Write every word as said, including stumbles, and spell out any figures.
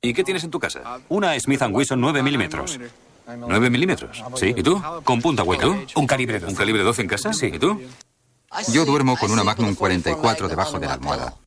¿Y qué tienes en tu casa? Una Smith and Wesson nueve milímetros. ¿nueve milímetros? Sí. ¿Y tú? Con punta hueco. Un calibre doce. ¿Un calibre doce en casa? Sí. ¿Y tú? Yo duermo con una Magnum cuarenta y cuatro debajo de la almohada.